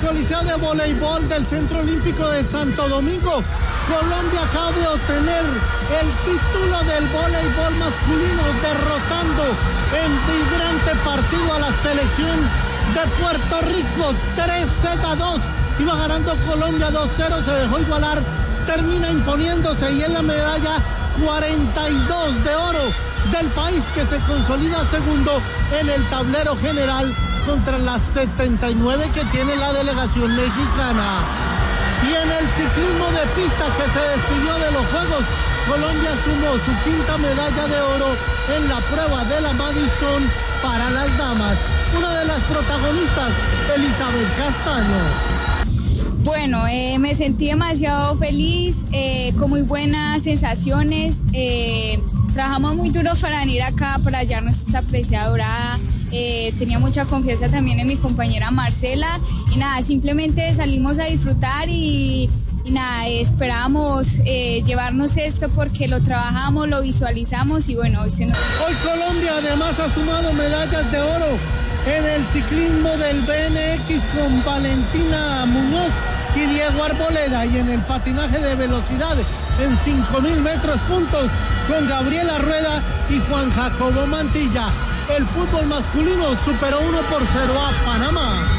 Coliseo de Voleibol del Centro Olímpico de Santo Domingo, Colombia acaba de obtener el título del voleibol masculino, derrotando en vibrante partido a la selección de Puerto Rico, 3-2. Iba ganando Colombia 2-0, se dejó igualar, termina imponiéndose y en la medalla 42 de oro del país, que se consolida segundo en el tablero general contra las 79 que tiene la delegación mexicana. Y en el ciclismo de pista, que se despidió de los Juegos, Colombia sumó su quinta medalla de oro en la prueba de la Madison para las damas. Una de las protagonistas, Elizabeth Castaño. Bueno, me sentí demasiado feliz, con muy buenas sensaciones. Trabajamos muy duro para venir acá, para hallarnos esta preciada dorada. Tenía mucha confianza también en mi compañera Marcela. Y nada, simplemente salimos a disfrutar y nada, esperábamos llevarnos esto porque lo trabajamos, lo visualizamos y bueno, hoy Hoy Colombia además ha sumado medallas de oro en el ciclismo del BMX con Valentina Muñoz y Diego Arboleda, y en el patinaje de velocidad en 5.000 metros puntos con Gabriela Rueda y Juan Jacobo Mantilla. El fútbol masculino superó 1-0 a Panamá.